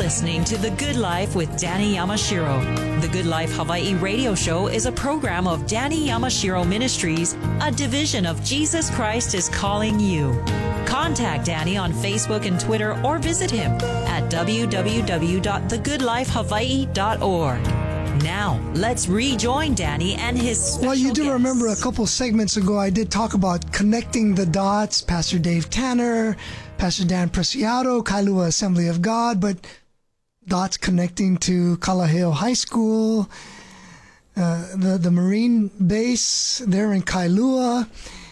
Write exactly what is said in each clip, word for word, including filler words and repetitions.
listening to The Good Life with Danny Yamashiro. The Good Life Hawaii radio show is a program of Danny Yamashiro Ministries, a division of Jesus Christ is Calling You. Contact Danny on Facebook and Twitter or visit him at w w w dot the good life hawaii dot org. Now, let's rejoin Danny and his special Well, you do guests. remember a couple segments ago I did talk about connecting the dots, Pastor Dave Tanner, Pastor Dan Preciado, Kailua Assembly of God, but dots connecting to Kalaheo High School, uh, the, the Marine base there in Kailua,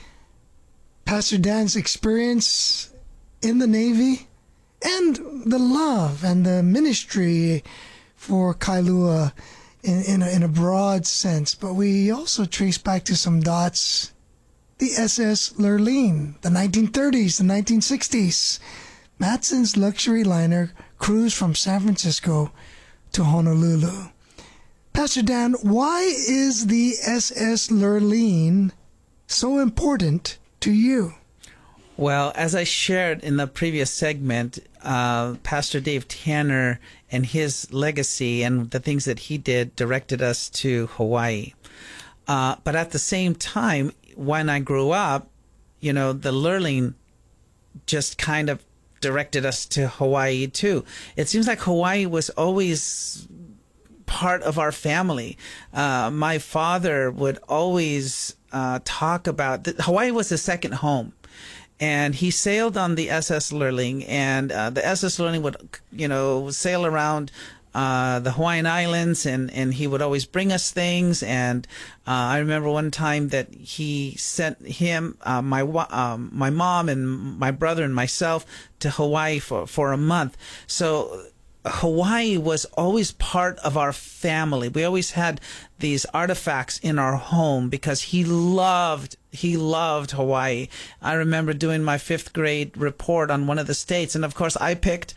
Pastor Dan's experience in the Navy, and the love and the ministry for Kailua in, in, a, in a broad sense. But we also trace back to some dots. The S S Lurleen, the nineteen thirties, the nineteen sixties. Matson's luxury liner cruised from San Francisco to Honolulu. Pastor Dan, why is the S S Lurleen so important to you? Well, as I shared in the previous segment, uh, Pastor Dave Tanner and his legacy and the things that he did directed us to Hawaii. Uh, but at the same time, when I grew up, you know, the Lurleen just kind of directed us to Hawaii too. It seems like Hawaii was always part of our family. Uh, my father would always uh, talk about that Hawaii was his second home. And he sailed on the S S Lurleen, and uh, the S S Lurleen would, you know, sail around uh, the Hawaiian Islands, and, and he would always bring us things. And uh, I remember one time that he sent him, uh, my um, my mom and my brother and myself to Hawaii for, for a month. So Hawaii was always part of our family. We always had these artifacts in our home because he loved he loved Hawaii. I remember doing my fifth grade report on one of the states, and of course I picked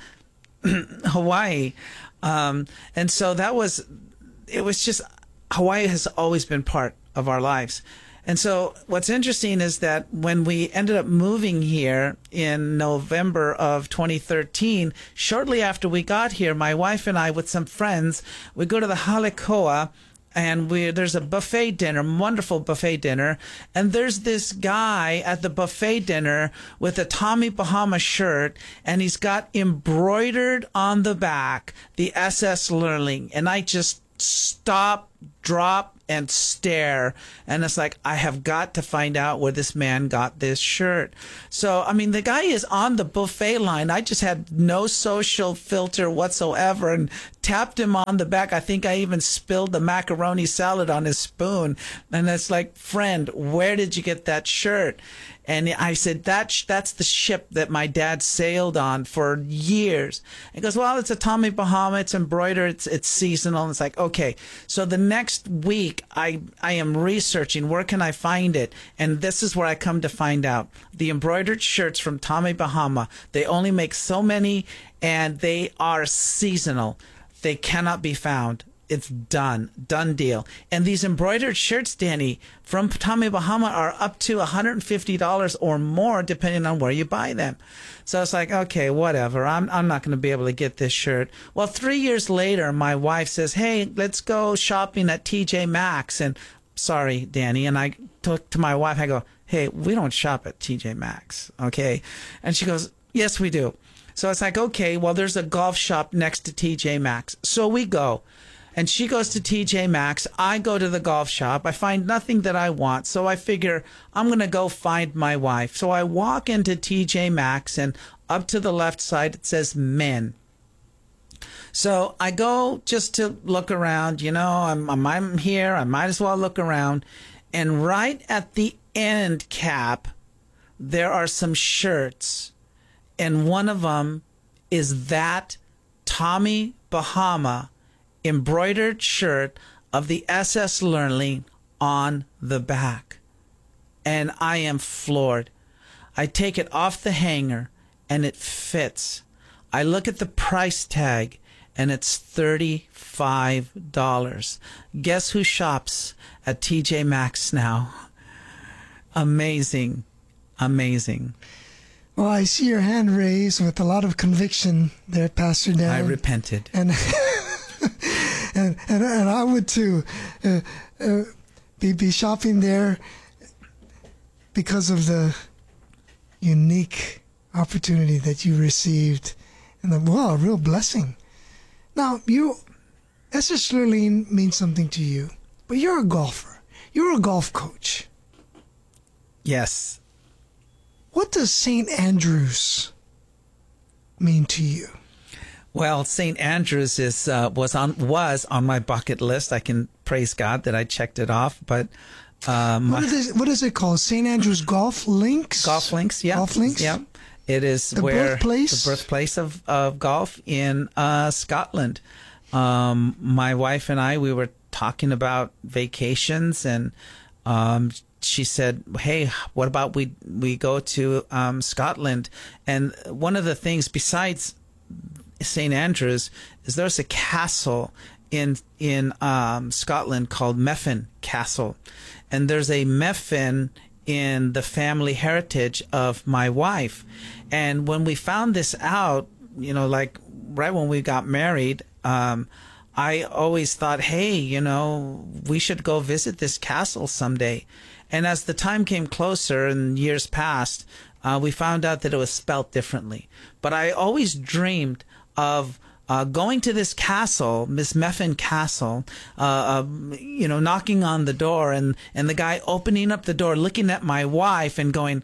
Hawaii. Um, and so that was, it was just, Hawaii has always been part of our lives. And so what's interesting is that when we ended up moving here in November of twenty thirteen, shortly after we got here, my wife and I with some friends, we go to the Halekoa, and we there's a buffet dinner, wonderful buffet dinner, and there's this guy at the buffet dinner with a Tommy Bahama shirt, and he's got embroidered on the back the S S Lurleen, and I just stop, drop, and stare, and it's like, I have got to find out where this man got this shirt. So, I mean, the guy is on the buffet line. I just had no social filter whatsoever and tapped him on the back. I think I even spilled the macaroni salad on his spoon. And it's like, friend, where did you get that shirt? And I said, that sh- that's the ship that my dad sailed on for years. He goes, well, it's a Tommy Bahama. It's embroidered. It's, it's seasonal. And it's like, okay. So the next week, I, I am researching, where can I find it? And this is where I come to find out. The embroidered shirts from Tommy Bahama, they only make so many, and they are seasonal. They cannot be found. It's done. Done deal. And these embroidered shirts, Danny, from Tommy Bahama are up to one hundred fifty dollars or more, depending on where you buy them. So it's like, okay, whatever. I'm I'm not going to be able to get this shirt. Well, three years later, my wife says, hey, let's go shopping at T J Maxx. And sorry, Danny. And I talk to my wife. I go, hey, we don't shop at T J Maxx. Okay. And she goes, yes, we do. So it's like, okay, well, there's a golf shop next to T J Maxx. So we go. And she goes to T J Maxx. I go to the golf shop. I find nothing that I want. So I figure I'm going to go find my wife. So I walk into T J Maxx, and up to the left side, it says men. So I go just to look around. You know, I'm, I'm, I'm here. I might as well look around. And right at the end cap, there are some shirts. And one of them is that Tommy Bahama embroidered shirt of the S S Lurleen on the back. And I am floored. I take it off the hanger, and it fits. I look at the price tag, and it's thirty-five dollars. Guess who shops at T J Maxx now? Amazing. Amazing. Well, I see your hand raised with a lot of conviction there, Pastor Dan. I repented. And and, and and I would too uh, uh, be, be shopping there because of the unique opportunity that you received. And the, well, a real blessing. Now, you, Esther Schlerling means something to you, but you're a golfer. You're a golf coach. Yes. What does Saint Andrews mean to you? Well, Saint Andrews is uh, was on was on my bucket list. I can praise God that I checked it off. But um, what, is it, what is it called? Saint Andrews Golf Links? Golf Links, yeah. Golf Links? Yeah. It is the where birthplace? the birthplace of, of golf in uh, Scotland. Um, my wife and I, we were talking about vacations, and um, she said, "Hey, what about we we go to um, Scotland?" And one of the things besides Saint Andrews is there's a castle in in um, Scotland called Methven Castle, and there's a Methven in the family heritage of my wife. And when we found this out, you know, like right when we got married, um, I always thought, hey, you know, we should go visit this castle someday. And as the time came closer and years passed, uh, we found out that it was spelt differently. But I always dreamed of Uh, going to this castle, Miss Methven Castle, uh, uh, you know, knocking on the door, and, and the guy opening up the door, looking at my wife and going,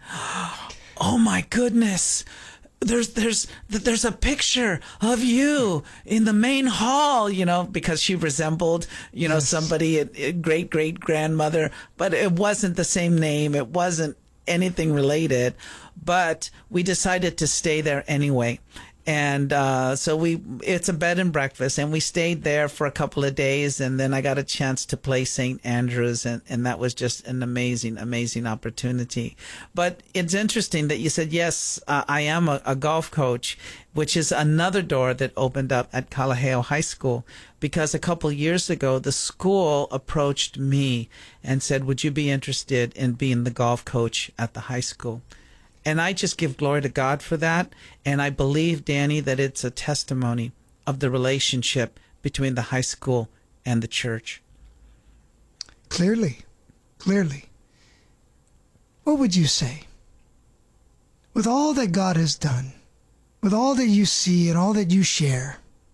"Oh my goodness, there's there's there's a picture of you in the main hall," you know, because she resembled, you know, yes. somebody, a, a great great grandmother, but it wasn't the same name, it wasn't anything related, but we decided to stay there anyway. And uh, so we, it's a bed and breakfast, and we stayed there for a couple of days, and then I got a chance to play Saint Andrews, and, and that was just an amazing, amazing opportunity. But it's interesting that you said, yes, uh, I am a, a golf coach, which is another door that opened up at Kalaheo High School, because a couple years ago, the school approached me and said, would you be interested in being the golf coach at the high school? And I just give glory to God for that. And I believe, Danny, that it's a testimony of the relationship between the high school and the church. Clearly, clearly. What would you say? With all that God has done, with all that you see and all that you share,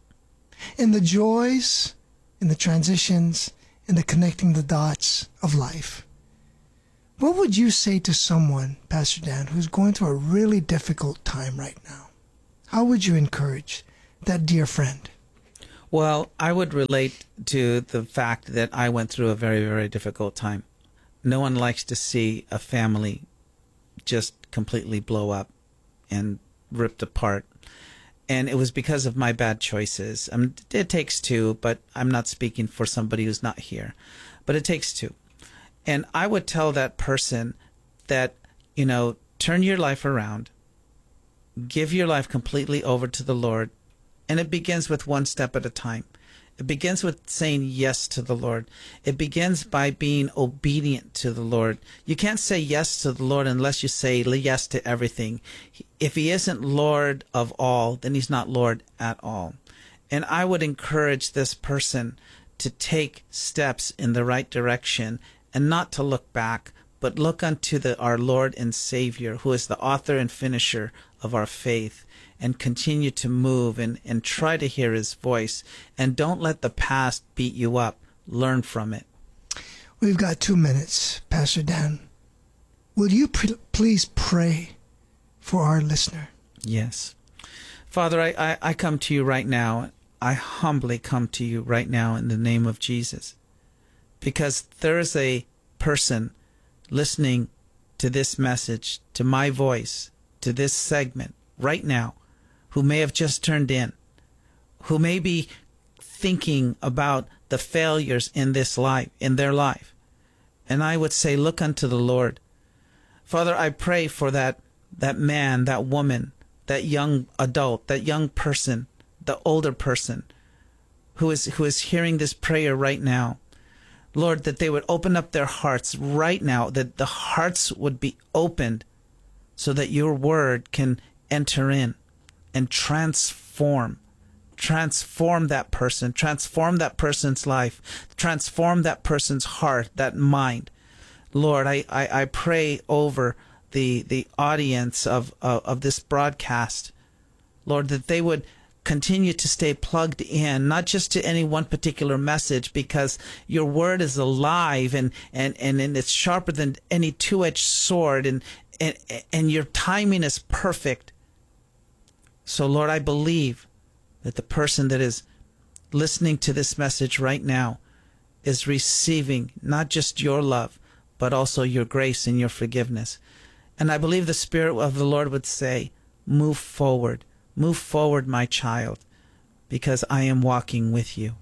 in the joys, in the transitions, in the connecting the dots of life, what would you say to someone, Pastor Dan, who's going through a really difficult time right now? How would you encourage that dear friend? Well, I would relate to the fact that I went through a very, very difficult time. No one likes to see a family just completely blow up and ripped apart. And it was because of my bad choices. I mean, it takes two, but I'm not speaking for somebody who's not here. But it takes two. And I would tell that person that, you know, turn your life around, give your life completely over to the Lord, and it begins with one step at a time. It begins with saying yes to the Lord. It begins by being obedient to the Lord. You can't say yes to the Lord unless you say yes to everything. If he isn't Lord of all, then he's not Lord at all. And I would encourage this person to take steps in the right direction, and not to look back, but look unto the, our Lord and Savior, who is the author and finisher of our faith, and continue to move and, and try to hear his voice. And don't let the past beat you up. Learn from it. We've got two minutes, Pastor Dan. Will you pre- please pray for our listener? Yes. Father, I, I, I come to you right now. I humbly come to you right now in the name of Jesus. Because there is a person listening to this message, to my voice, to this segment right now, who may have just turned in, who may be thinking about the failures in this life, in their life. And I would say, look unto the Lord. Father, I pray for that, that man, that woman, that young adult, that young person, the older person who is, who is hearing this prayer right now. Lord, that they would open up their hearts right now, that the hearts would be opened so that your word can enter in and transform, transform that person, transform that person's life, transform that person's heart, that mind. Lord, I, I, I pray over the the audience of, of, of this broadcast, Lord, that they would continue to stay plugged in, not just to any one particular message, because your word is alive and, and, and, and it's sharper than any two-edged sword, and, and, and your timing is perfect. So, Lord, I believe that the person that is listening to this message right now is receiving not just your love, but also your grace and your forgiveness. And I believe the Spirit of the Lord would say, move forward. Move forward, my child, because I am walking with you.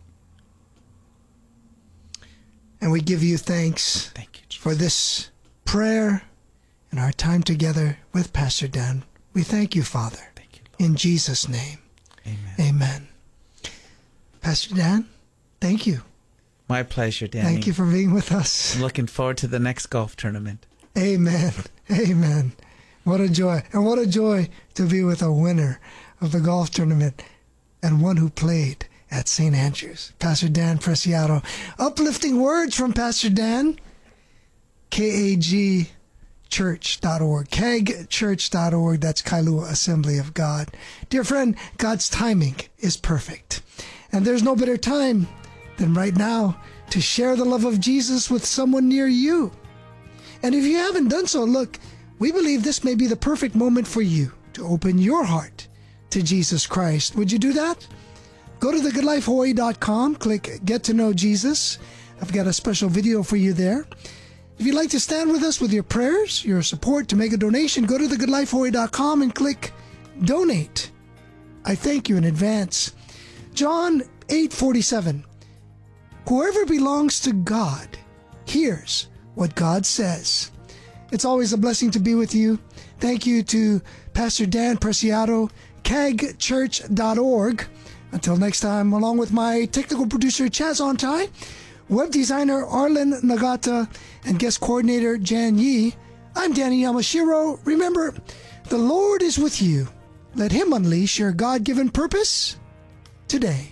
And we give you thanks Thank you, Jesus, for this prayer and our time together with Pastor Dan. We thank you, Father. Thank you, Lord. In Jesus' name. Amen. Amen. Pastor Dan, thank you. My pleasure, Danny. Thank you for being with us. I'm looking forward to the next golf tournament. Amen. Amen. What a joy. And what a joy to be with a winner of the golf tournament and one who played at Saint Andrews, Pastor Dan Preciado. Uplifting words from Pastor Dan. K A G church dot org. K A G church dot org. That's Kailua Assembly of God. Dear friend, God's timing is perfect. And there's no better time than right now to share the love of Jesus with someone near you. And if you haven't done so, look, we believe this may be the perfect moment for you to open your heart to Jesus Christ. Would you do that? Go to the good life hawaii dot com, click Get to Know Jesus. I've got a special video for you there. If you'd like to stand with us with your prayers, your support, to make a donation, go to the good life hawaii dot com and click Donate. I thank you in advance. John eight forty-seven. Whoever belongs to God hears what God says. It's always a blessing to be with you. Thank you to Pastor Dan Preciado, K A G church dot org. Until next time, along with my technical producer Chaz Ontai, web designer Arlen Nagata, and guest coordinator Jan Yi, I'm Danny Yamashiro. Remember, the Lord is with you. Let Him unleash your God-given purpose today.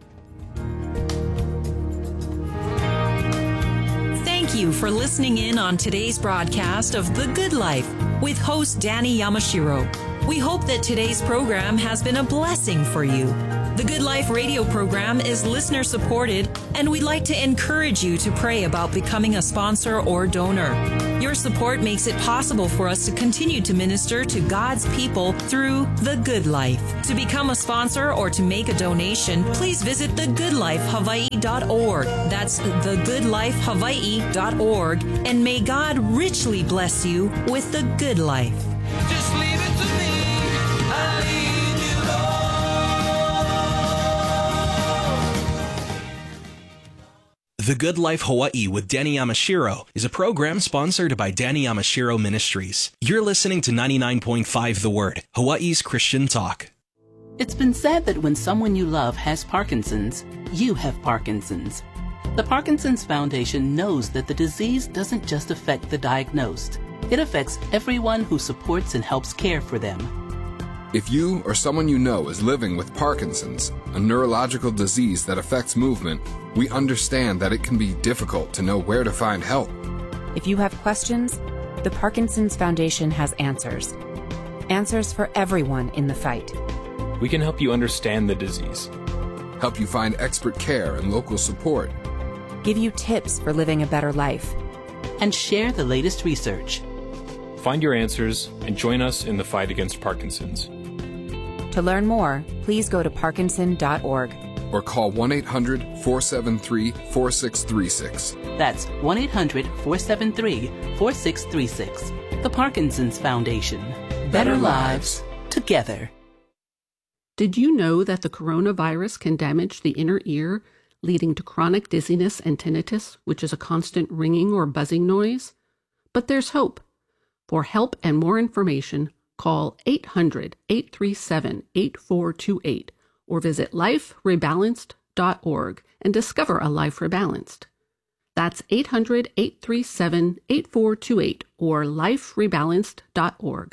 Thank you for listening in on today's broadcast of The Good Life with host Danny Yamashiro. We hope that today's program has been a blessing for you. The Good Life radio program is listener supported, and we'd like to encourage you to pray about becoming a sponsor or donor. Your support makes it possible for us to continue to minister to God's people through The Good Life. To become a sponsor or to make a donation, please visit the good life hawaii dot org. That's the good life hawaii dot org. And may God richly bless you with the good life. Just leave it to me. I leave you, Lord. The Good Life Hawaii with Danny Yamashiro is a program sponsored by Danny Yamashiro Ministries. You're listening to ninety-nine point five The Word, Hawaii's Christian talk. It's been said that when someone you love has Parkinson's, you have Parkinson's. The Parkinson's Foundation knows that the disease doesn't just affect the diagnosed. It affects everyone who supports and helps care for them. If you or someone you know is living with Parkinson's, a neurological disease that affects movement, we understand that it can be difficult to know where to find help. If you have questions, the Parkinson's Foundation has answers. Answers for everyone in the fight. We can help you understand the disease, help you find expert care and local support, give you tips for living a better life, and share the latest research. Find your answers and join us in the fight against Parkinson's. To learn more, please go to parkinson dot org or call one eight hundred, four seven three, four six three six. That's one eight hundred, four seven three, four six three six. The Parkinson's Foundation. Better, Better lives together. Did you know that the coronavirus can damage the inner ear, leading to chronic dizziness and tinnitus, which is a constant ringing or buzzing noise? But there's hope. For help and more information, call eight hundred, eight three seven, eight four two eight or visit life rebalanced dot org and discover a life rebalanced. That's eight hundred, eight three seven, eight four two eight or life rebalanced dot org.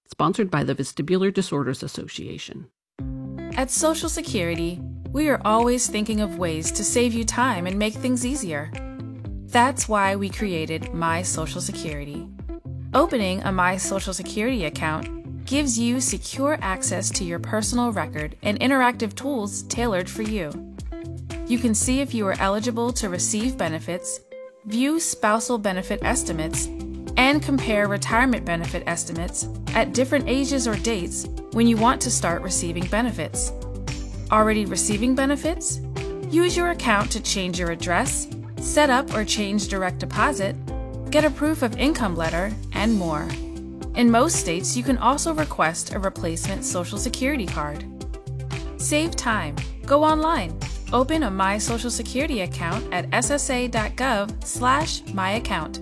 sponsored by the Vestibular Disorders Association. At Social Security, we are always thinking of ways to save you time and make things easier. That's why we created My Social Security. Opening a My Social Security account gives you secure access to your personal record and interactive tools tailored for you. You can see if you are eligible to receive benefits, view spousal benefit estimates, and compare retirement benefit estimates at different ages or dates when you want to start receiving benefits. Already receiving benefits? Use your account to change your address, set up or change direct deposit, get a proof of income letter, and more. In most states, you can also request a replacement Social Security card. Save time. Go online. Open a My Social Security account at s s a dot gov slash my account.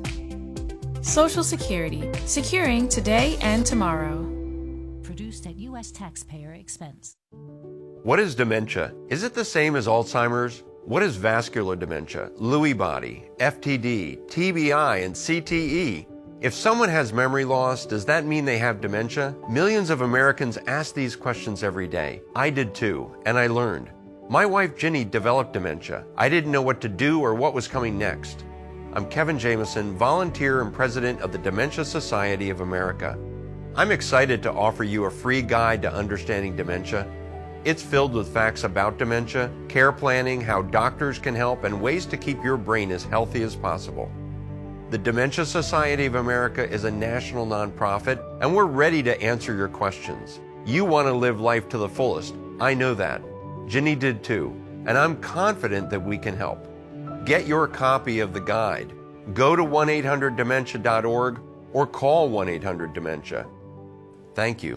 Social Security, securing today and tomorrow. Produced at U S taxpayer expense. What is dementia? Is it the same as Alzheimer's? What is vascular dementia, Lewy body, F T D, T B I, and C T E? If someone has memory loss, does that mean they have dementia? Millions of Americans ask these questions every day. I did too, and I learned. My wife Ginny developed dementia. I didn't know what to do or what was coming next. I'm Kevin Jameson, volunteer and president of the Dementia Society of America. I'm excited to offer you a free guide to understanding dementia. It's filled with facts about dementia, care planning, how doctors can help, and ways to keep your brain as healthy as possible. The Dementia Society of America is a national nonprofit, and we're ready to answer your questions. You want to live life to the fullest. I know that. Ginny did too, and I'm confident that we can help. Get your copy of the guide. Go to one eight hundred dementia dot org or call one eight hundred dementia. Thank you.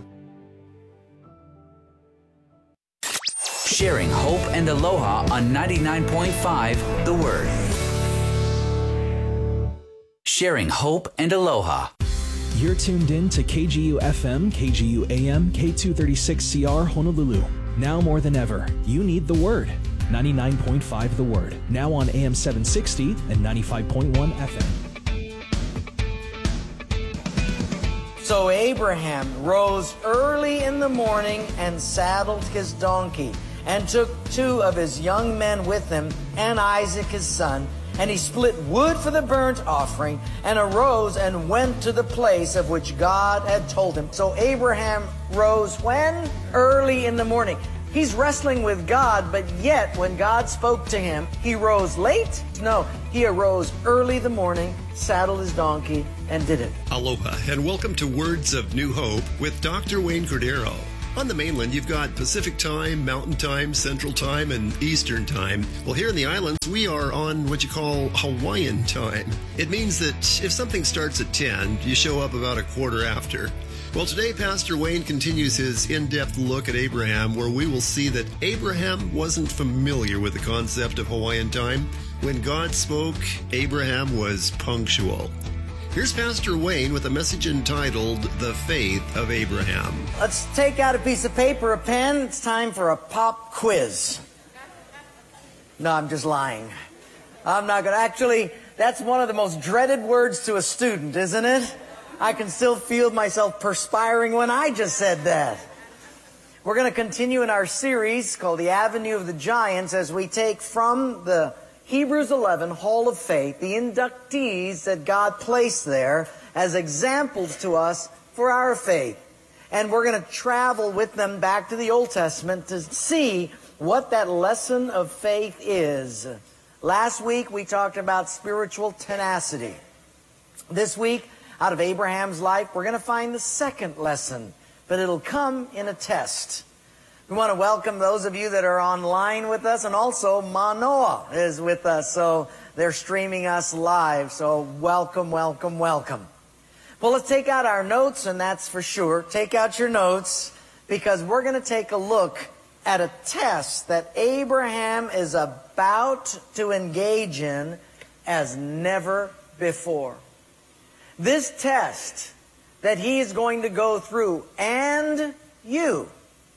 Sharing hope and aloha on ninety-nine point five The Word. Sharing hope and aloha. You're tuned in to K G U F M, K G U A M, K two thirty-six C R Honolulu. Now more than ever, you need the Word. ninety-nine point five The Word. Now on A M seven sixty and ninety-five point one F M. So Abraham rose early in the morning and saddled his donkey, and took two of his young men with him, and Isaac his son, and he split wood for the burnt offering, and arose and went to the place of which God had told him. So Abraham rose when? Early in the morning. He's wrestling with God, but yet when God spoke to him, he rose late? No, he arose early in the morning, saddled his donkey, and did it. Aloha, and welcome to Words of New Hope with Doctor Wayne Cordero. On the mainland, you've got Pacific Time, Mountain Time, Central Time, and Eastern Time. Well, here in the islands, we are on what you call Hawaiian Time. It means that if something starts at ten, you show up about a quarter after. Well, today, Pastor Wayne continues his in-depth look at Abraham, where we will see that Abraham wasn't familiar with the concept of Hawaiian Time. When God spoke, Abraham was punctual. Here's Pastor Wayne with a message entitled, The Faith of Abraham. Let's take out a piece of paper, a pen. It's time for a pop quiz. No, I'm just lying. I'm not going to. Actually, that's one of the most dreaded words to a student, isn't it? I can still feel myself perspiring when I just said that. We're going to continue in our series called The Avenue of the Giants as we take from the Hebrews eleven Hall of Faith the inductees that God placed there as examples to us for our faith. And we're going to travel with them back to the Old Testament to see what that lesson of faith is. Last week we talked about spiritual tenacity. This week, out of Abraham's life, we're going to find the second lesson, but it'll come in a test. We want to welcome those of you that are online with us, and also Manoa is with us, so they're streaming us live. So welcome, welcome, welcome. Well, let's take out our notes, and that's for sure. Take out your notes, because we're going to take a look at a test that Abraham is about to engage in as never before. This test that he is going to go through, and you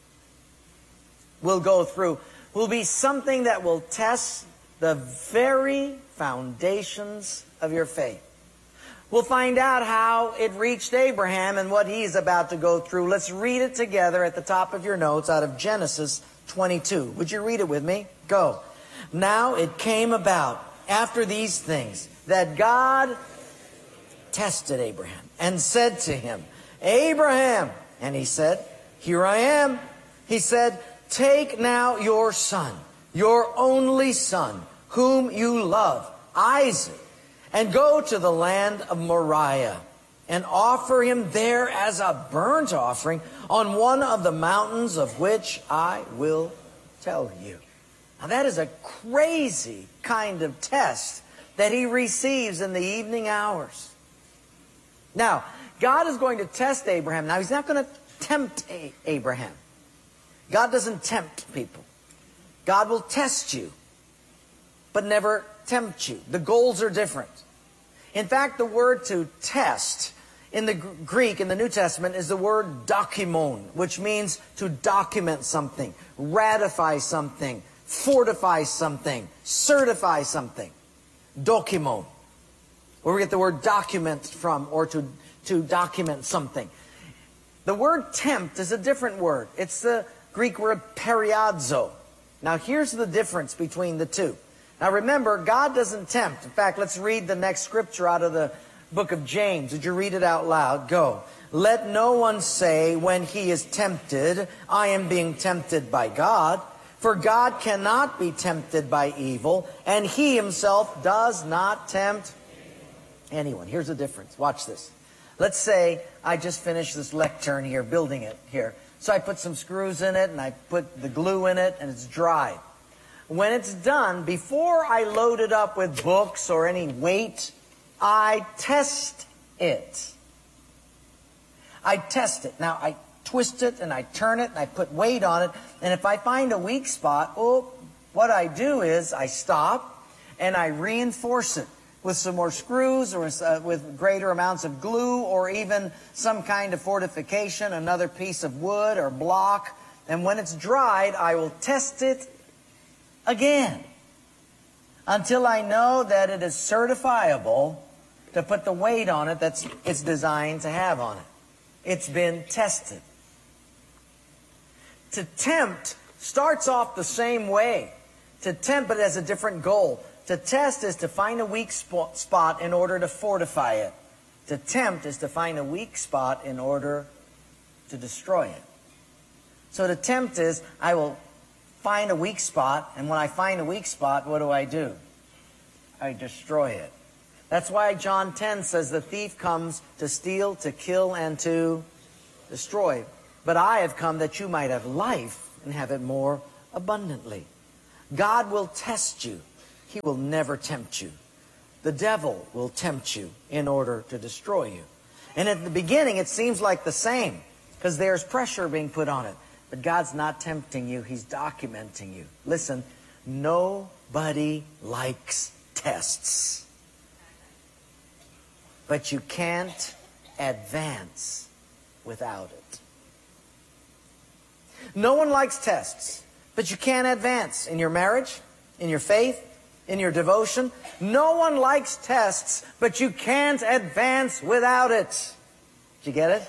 will go through, will be something that will test the very foundations of your faith. We'll find out how it reached Abraham and what he's about to go through. Let's read it together at the top of your notes out of Genesis twenty-two. Would you read it with me? Go. Now it came about after these things that God tested Abraham and said to him, Abraham. And he said, here I am. He said, take now your son, your only son, whom you love, Isaac, and go to the land of Moriah and offer him there as a burnt offering on one of the mountains of which I will tell you. Now that is a crazy kind of test that he receives in the evening hours. Now, God is going to test Abraham. Now, he's not going to tempt A- Abraham. God doesn't tempt people. God will test you, but never tempt you. The goals are different. In fact, the word to test in the Greek, in the New Testament, is the word dokimon, which means to document something, ratify something, fortify something, certify something. Dokimon. Where we get the word document from, or to, to document something. The word tempt is a different word. It's the Greek word periadzo. Now here's the difference between the two. Now remember, God doesn't tempt. In fact, let's read the next scripture out of the book of James. Would you read it out loud? Go. Let no one say when he is tempted, I am being tempted by God. For God cannot be tempted by evil, and he himself does not tempt anyone. Here's the difference. Watch this. Let's say I just finished this lectern here, building it here. So I put some screws in it, and I put the glue in it, and it's dry. When it's done, before I load it up with books or any weight, I test it. I test it. Now, I twist it, and I turn it, and I put weight on it, and if I find a weak spot, oh, what I do is I stop, and I reinforce it with some more screws, or uh, with greater amounts of glue, or even some kind of fortification, another piece of wood or block. And when it's dried, I will test it again until I know that it is certifiable to put the weight on it that's it's designed to have on it. It's been tested. To tempt starts off the same way. To tempt, but it has a different goal. To test is to find a weak spot in order to fortify it. To tempt is to find a weak spot in order to destroy it. So to tempt is, I will find a weak spot, and when I find a weak spot, what do I do? I destroy it. That's why John ten says the thief comes to steal, to kill, and to destroy. But I have come that you might have life and have it more abundantly. God will test you. He will never tempt you. The devil will tempt you in order to destroy you. And at the beginning, it seems like the same, because there's pressure being put on it. But God's not tempting you. He's documenting you. Listen, nobody likes tests. But you can't advance without it. No one likes tests, but you can't advance in your marriage, in your faith, in your devotion. No one likes tests, but you can't advance without it. Did you get it?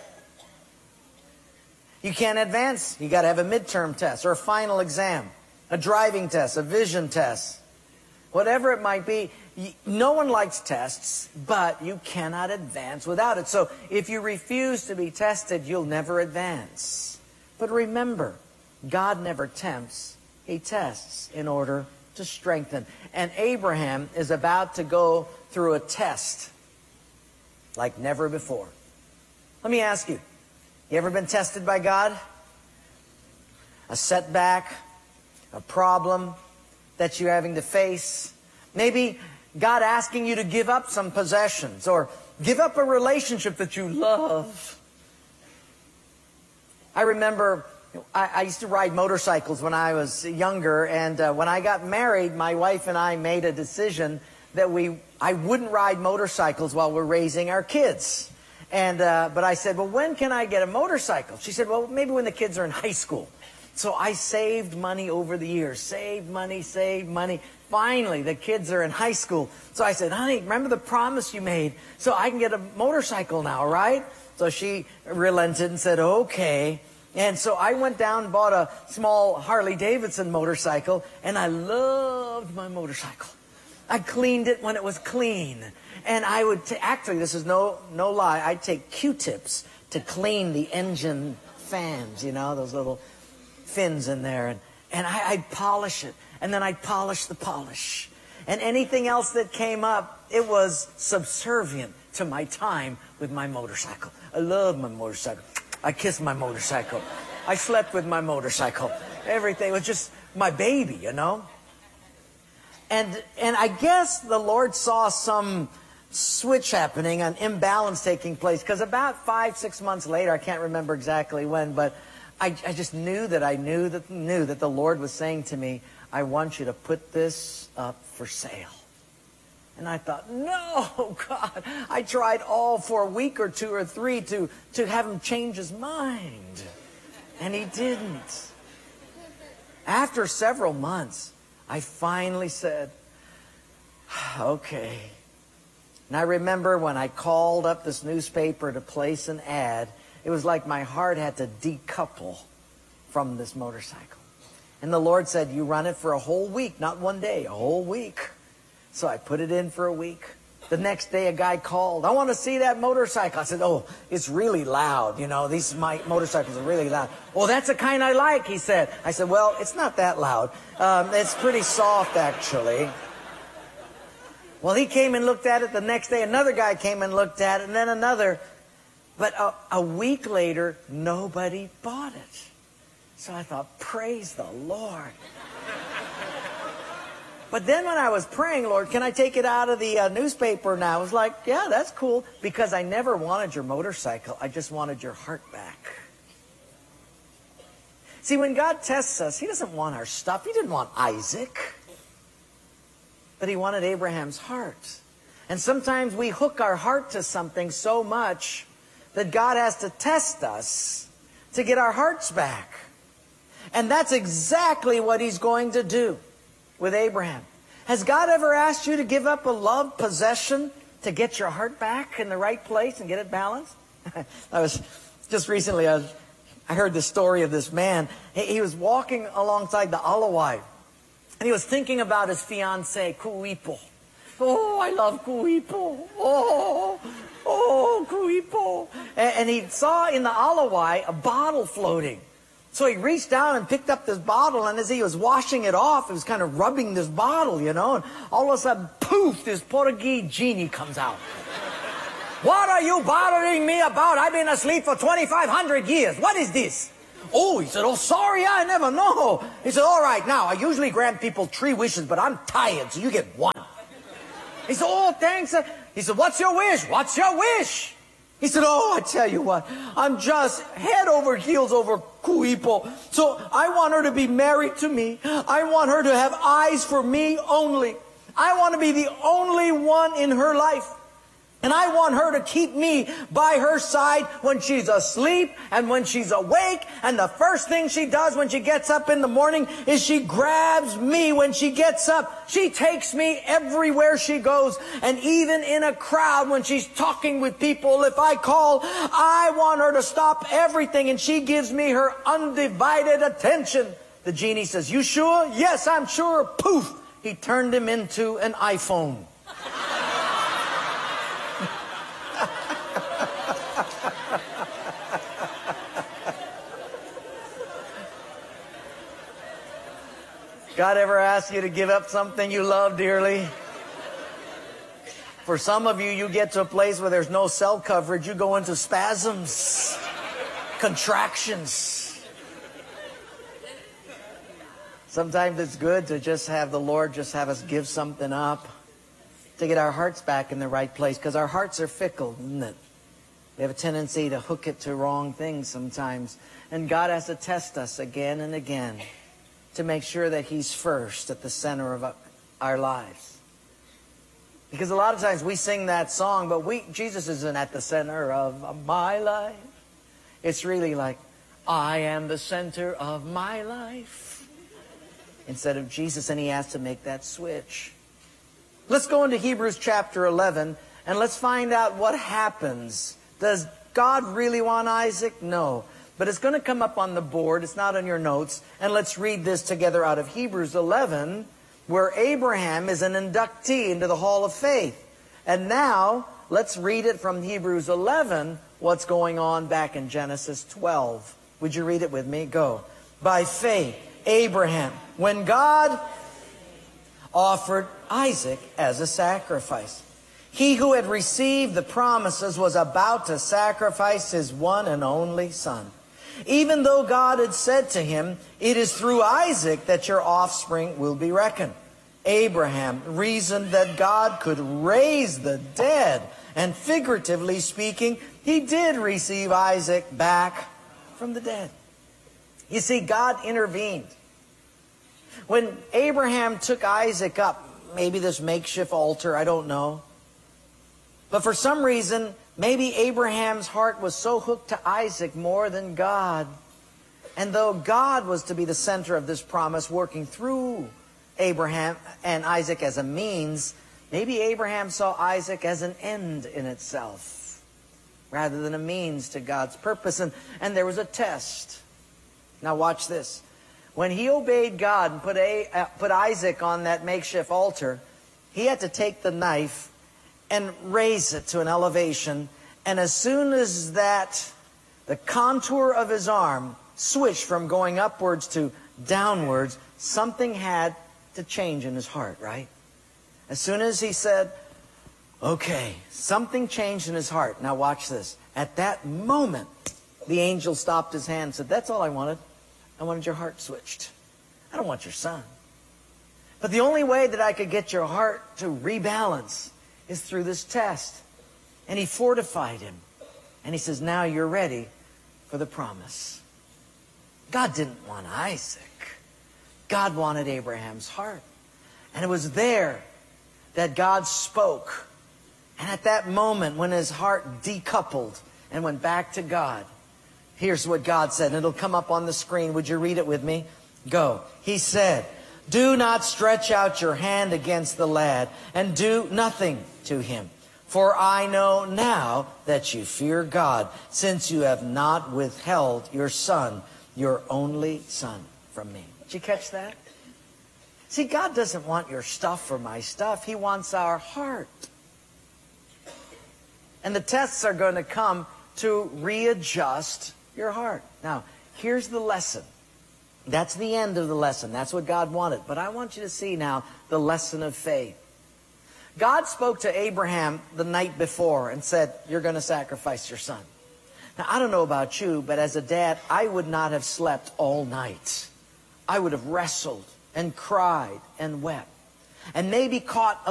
You can't advance. You got to have a midterm test or a final exam, a driving test, a vision test, whatever it might be. No one likes tests, but you cannot advance without it. So if you refuse to be tested, you'll never advance. But remember, God never tempts. He tests in order to strengthen. And Abraham is about to go through a test like never before. Let me ask you, you ever been tested by God? A setback, a problem that you're having to face? Maybe God asking you to give up some possessions or give up a relationship that you love. I remember I, I used to ride motorcycles when I was younger, and uh, when I got married, my wife and I made a decision that we I wouldn't ride motorcycles while we're raising our kids. And uh, but I said, well, when can I get a motorcycle? She said, well, maybe when the kids are in high school. So I saved money over the years. Saved money, saved money. Finally, the kids are in high school. So I said, honey, remember the promise you made? So I can get a motorcycle now, right? So she relented and said, okay. And so I went down and bought a small Harley Davidson motorcycle, and I loved my motorcycle. I cleaned it when it was clean. And I would, t actually, this is no, no lie, I'd take Q-tips to clean the engine fans, you know, those little fins in there. And, and I, I'd polish it. And then I'd polish the polish. And anything else that came up, it was subservient to my time with my motorcycle. I love my motorcycle. I kissed my motorcycle. I slept with my motorcycle. Everything was just my baby, you know. And, and I guess the Lord saw some switch happening, an imbalance taking place, because about five, six months later, I can't remember exactly when, but I, I just knew that I knew that, knew that the Lord was saying to me, I want you to put this up for sale. And I thought, no, God. I tried all for a week or two or three to, to have him change his mind. And he didn't. After several months, I finally said, okay. And I remember when I called up this newspaper to place an ad, it was like my heart had to decouple from this motorcycle. And the Lord said, you run it for a whole week, not one day, a whole week. So I put it in for a week. The next day a guy called, I want to see that motorcycle. I said, oh, it's really loud. You know, these my motorcycles are really loud. Oh, that's the kind I like, he said. I said, well, it's not that loud. Um, it's pretty soft, actually. Well, he came and looked at it. The next day another guy came and looked at it, and then another. But a, a week later, nobody bought it. So I thought, praise the Lord. But then when I was praying, Lord, can I take it out of the uh, newspaper now? I was like, yeah, that's cool. Because I never wanted your motorcycle. I just wanted your heart back. See, when God tests us, he doesn't want our stuff. He didn't want Isaac. But he wanted Abraham's heart. And sometimes we hook our heart to something so much that God has to test us to get our hearts back. And that's exactly what he's going to do with Abraham. Has God ever asked you to give up a loved possession to get your heart back in the right place and get it balanced? I was just recently, I, was, I heard the story of this man. He, he was walking alongside the Alawai, and he was thinking about his fiancée, Kuipo. Oh, I love Kuipo. Oh, oh, Kuipo. And, and he saw in the Alawai a bottle floating. So he reached down and picked up this bottle, and as he was washing it off, he was kind of rubbing this bottle, you know, and all of a sudden, poof, this Portuguese genie comes out. What are you bothering me about? I've been asleep for twenty-five hundred years. What is this? Oh, he said, oh, sorry, I never know. He said, all right, now, I usually grant people three wishes, but I'm tired, so you get one. He said, oh, thanks. He said, what's your wish? What's your wish? He said, oh, I tell you what, I'm just head over heels over Kuipo. So I want her to be married to me. I want her to have eyes for me only. I want to be the only one in her life. And I want her to keep me by her side when she's asleep and when she's awake. And the first thing she does when she gets up in the morning is she grabs me when she gets up. She takes me everywhere she goes. And even in a crowd when she's talking with people, if I call, I want her to stop everything. And she gives me her undivided attention. The genie says, you sure? Yes, I'm sure. Poof! He turned him into an iPhone. God ever asked you to give up something you love dearly? For some of you, you get to a place where there's no cell coverage. You go into spasms, contractions. Sometimes it's good to just have the Lord just have us give something up to get our hearts back in the right place, because our hearts are fickle, isn't it? We have a tendency to hook it to wrong things sometimes. And God has to test us again and again to make sure that he's first at the center of our lives. Because a lot of times we sing that song, but we Jesus isn't at the center of my life. It's really like, I am the center of my life, instead of Jesus, and he has to make that switch. Let's go into Hebrews chapter eleven, and let's find out what happens. Does God really want Isaac? No. But it's going to come up on the board. It's not on your notes. And let's read this together out of Hebrews eleven, where Abraham is an inductee into the Hall of Faith. And now, let's read it from Hebrews eleven, what's going on back in Genesis twelve. Would you read it with me? Go. By faith, Abraham, when God offered Isaac as a sacrifice, he who had received the promises was about to sacrifice his one and only son. Even though God had said to him, it is through Isaac that your offspring will be reckoned. Abraham reasoned that God could raise the dead, and figuratively speaking, he did receive Isaac back from the dead. You see, God intervened. When Abraham took Isaac up, maybe this makeshift altar, I don't know. But for some reason, maybe Abraham's heart was so hooked to Isaac more than God. And though God was to be the center of this promise, working through Abraham and Isaac as a means, maybe Abraham saw Isaac as an end in itself, rather than a means to God's purpose. And, and there was a test. Now watch this. When he obeyed God and put, a, uh, put Isaac on that makeshift altar, he had to take the knife and raise it to an elevation. And as soon as that, the contour of his arm switched from going upwards to downwards, something had to change in his heart, right? As soon as he said, okay, something changed in his heart. Now watch this. At that moment, the angel stopped his hand and said, that's all I wanted. I wanted your heart switched. I don't want your son. But the only way that I could get your heart to rebalance is through this test. And he fortified him. And he says, now you're ready for the promise. God didn't want Isaac. God wanted Abraham's heart. And it was there that God spoke. And at that moment, when his heart decoupled and went back to God, here's what God said. And it'll come up on the screen. Would you read it with me? Go. He said, do not stretch out your hand against the lad, and do nothing to him. For I know now that you fear God, since you have not withheld your son, your only son, from me. Did you catch that? See, God doesn't want your stuff or my stuff. He wants our heart. And the tests are going to come to readjust your heart. Now, here's the lesson. That's the end of the lesson. That's what God wanted. But I want you to see now the lesson of faith. God spoke to Abraham the night before and said, you're going to sacrifice your son. Now, I don't know about you, but as a dad, I would not have slept all night. I would have wrestled and cried and wept and maybe caught a